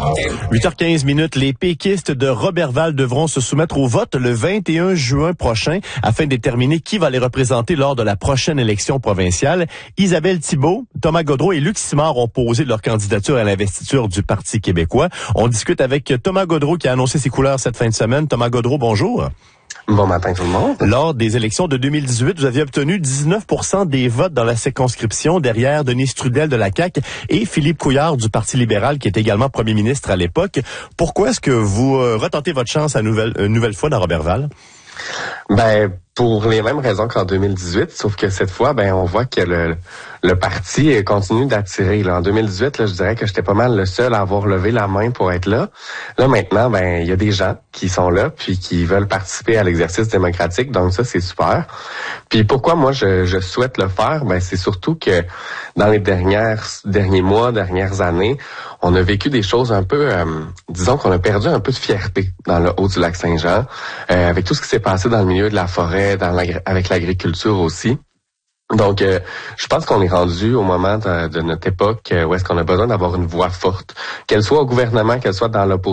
8h15, les péquistes de Roberval devront se soumettre au vote le 21 juin prochain afin de déterminer qui va les représenter lors de la prochaine élection provinciale. Isabelle Thibault, Thomas Gaudreault et Luc Simard ont posé leur candidature à l'investiture du Parti québécois. On discute avec Thomas Gaudreault qui a annoncé ses couleurs cette fin de semaine. Thomas Gaudreault, bonjour. Bon matin tout le monde. Lors des élections de 2018, vous aviez obtenu 19% des votes dans la circonscription derrière Denis Strudel de la CAQ et Philippe Couillard du Parti libéral qui était également premier ministre à l'époque. Pourquoi est-ce que vous retentez votre chance une nouvelle fois dans Roberval? Pour les mêmes raisons qu'en 2018, sauf que cette fois, on voit que le parti continue d'attirer. Là, en 2018, je dirais que j'étais pas mal le seul à avoir levé la main pour être là. Là, maintenant, il y a des gens qui sont là puis qui veulent participer à l'exercice démocratique. Donc ça, c'est super. Puis pourquoi moi je souhaite le faire? C'est surtout que dans les derniers mois, dernières années, on a vécu des choses un peu, disons qu'on a perdu un peu de fierté dans le haut du lac Saint-Jean, avec tout ce qui s'est passé dans le milieu de la forêt, avec l'agriculture aussi. Donc, je pense qu'on est rendu au moment de notre époque où est-ce qu'on a besoin d'avoir une voix forte, qu'elle soit au gouvernement, qu'elle soit dans l'opposition.